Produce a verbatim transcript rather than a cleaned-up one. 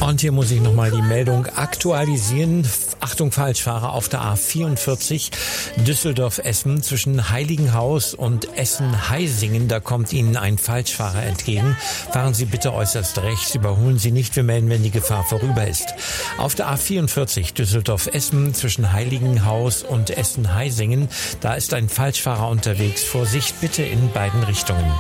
Und hier muss ich nochmal die Meldung aktualisieren. Achtung, Falschfahrer auf der A vierundvierzig Düsseldorf-Essen zwischen Heiligenhaus und Essen-Heisingen. Da kommt Ihnen ein Falschfahrer entgegen. Fahren Sie bitte äußerst rechts, überholen Sie nicht. Wir melden, wenn die Gefahr vorüber ist. Auf der A vierundvierzig Düsseldorf-Essen zwischen Heiligenhaus und Essen-Heisingen. Da ist ein Falschfahrer unterwegs. Vorsicht bitte in beiden Richtungen.